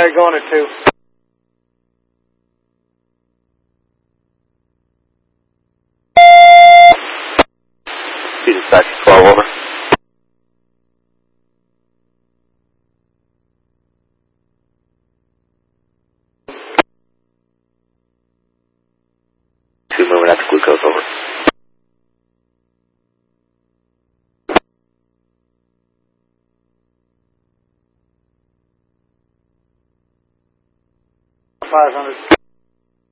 Alright, going at 2. Speed is back to 12, over. Two moving after glucose, over. $500.